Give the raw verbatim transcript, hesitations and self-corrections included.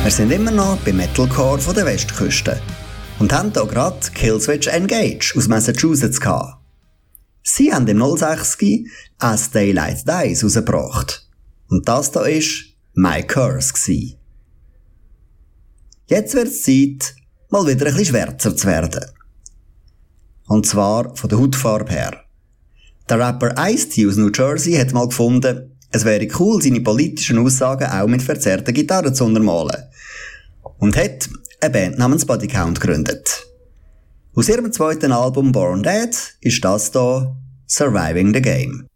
Wir sind immer noch beim Metalcore von der Westküste und haben hier gerade Killswitch Engage aus Massachusetts gehabt. Sie haben im null sechs As Daylight Dies rausgebracht. Und das hier war My Curse gewesen. Jetzt wird es Zeit, mal wieder ein bisschen schwärzer zu werden. Und zwar von der Hautfarbe her. Der Rapper Ice-T aus New Jersey hat mal gefunden, es wäre cool, seine politischen Aussagen auch mit verzerrter Gitarre zu untermalen. Und hat eine Band namens Body Count gegründet. Aus ihrem zweiten Album Born Dead ist das hier Surviving the Game.